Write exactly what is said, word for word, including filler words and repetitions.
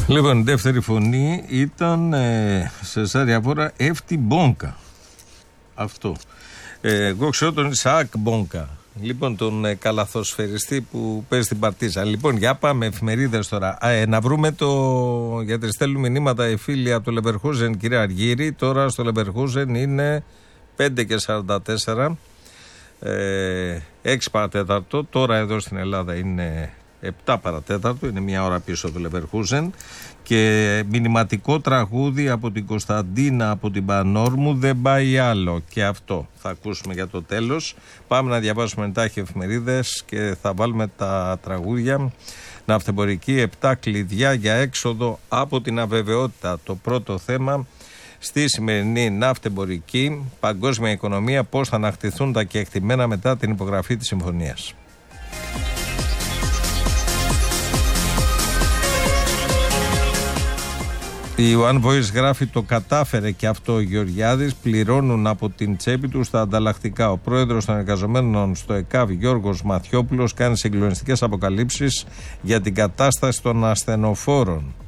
Λοιπόν, η δεύτερη φωνή ήταν ε, σε Ζάρια Βόρα Εύτη Μπόνκα. Αυτό. Ε, εγώ ξέρω τον Ισαάκ Μπόνκα. Λοιπόν, τον ε, καλαθοσφαιριστή που παίζει στην Παρτίζα. Λοιπόν, για πάμε εφημερίδες τώρα. Ε, να βρούμε το. Γιατί στέλνουν μηνύματα οι φίλοι από το Λεβερχούζεν, κύριε Αργύρη. Τώρα στο Λεβερχούζεν είναι πέντε και σαράντα τέσσερα. Ε, έξι παρατέταρτο. Τώρα εδώ στην Ελλάδα είναι επτά παρατέταρτο. Είναι μια ώρα πίσω το Λεβερχούζεν. Και μηνυματικό τραγούδι από την Κωνσταντίνα, από την Πανόρμου, δεν πάει άλλο. Και αυτό θα ακούσουμε για το τέλος. Πάμε να διαβάσουμε εντάχει εφημερίδες και θα βάλουμε τα τραγούδια. Ναυτεμπορική, επτά κλειδιά για έξοδο από την αβεβαιότητα. Το πρώτο θέμα στη σημερινή ναυτεμπορική, παγκόσμια οικονομία, πώς θα ανακτηθούν τα κεκτημένα μετά την υπογραφή της συμφωνίας. Η One Voice γράφει: το κατάφερε και αυτό ο Γεωργιάδης, πληρώνουν από την τσέπη του τα ανταλλακτικά. Ο πρόεδρος των εργαζομένων στο ΕΚΑΒ, Γιώργος Μαθιόπουλος, κάνει συγκλονιστικές αποκαλύψεις για την κατάσταση των ασθενοφόρων.